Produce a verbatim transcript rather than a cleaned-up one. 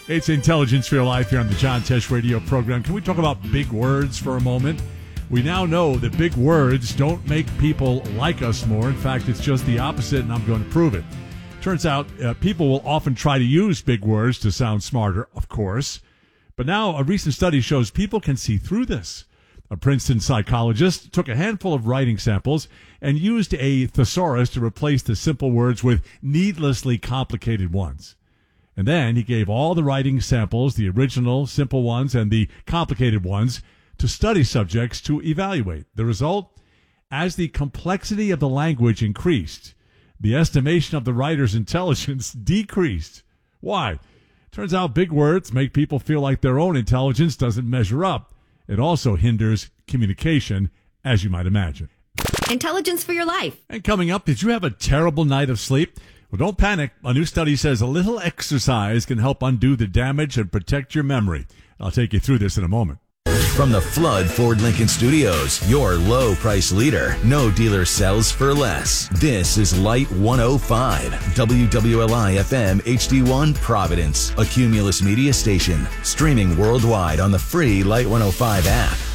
It's Intelligence for Your Life here on the John Tesh radio program. Can we talk about big words for a moment? We now know that big words don't make people like us more. In fact, it's just the opposite, and I'm going to prove it. Turns out uh, people will often try to use big words to sound smarter, of course. But now a recent study shows people can see through this. A Princeton psychologist took a handful of writing samples and used a thesaurus to replace the simple words with needlessly complicated ones. And then he gave all the writing samples, the original simple ones and the complicated ones, to study subjects to evaluate. The result? As the complexity of the language increased, the estimation of the writer's intelligence decreased. Why? Turns out big words make people feel like their own intelligence doesn't measure up. It also hinders communication, as you might imagine. Intelligence for Your Life. And coming up, did you have a terrible night of sleep? Well, don't panic. A new study says a little exercise can help undo the damage and protect your memory. I'll take you through this in a moment. From the Flood Ford Lincoln Studios, your low price leader. No dealer sells for less. This is Light one oh five, W W L I F M H D one Providence, a Cumulus media station. Streaming worldwide on the free Light one oh five app.